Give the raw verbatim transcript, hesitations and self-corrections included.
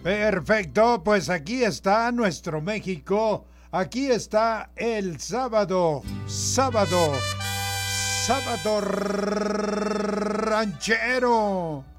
Perfecto, pues aquí está nuestro México. Aquí está el sábado, sábado, sábado ranchero.